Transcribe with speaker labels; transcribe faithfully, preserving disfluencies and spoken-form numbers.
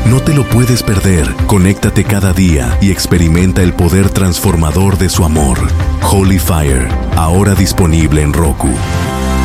Speaker 1: No te lo puedes perder. Conéctate cada día y experimenta el poder transformador de su amor. Holy Fire, ahora disponible en Roku.